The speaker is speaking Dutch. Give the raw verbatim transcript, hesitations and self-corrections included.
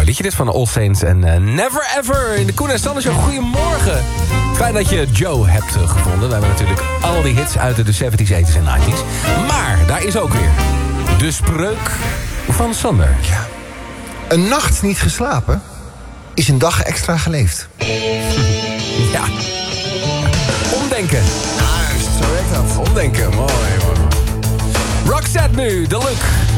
weet je dit van All Saints en uh, Never Ever in de Koen en Sander Show. Goedemorgen. Fijn dat je Joe hebt uh, gevonden. We hebben natuurlijk al die hits uit de zeventies, eighties en nineties. Maar daar is ook weer de spreuk van Sander. Ja. Een nacht niet geslapen is een dag extra geleefd. Ja. Omdenken. Juist, zo werkt dat. Omdenken, mooi, mooi. Roxette nu, de look.